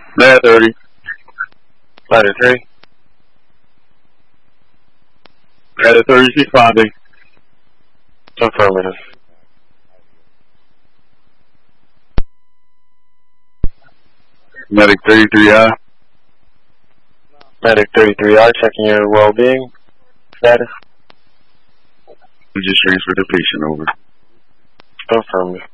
Ladder 30. Ladder 3. Ladder 30 responding. Affirmative. Medic 33I. Medic 33I, checking your well-being status. We just transferred the patient over. Affirmative.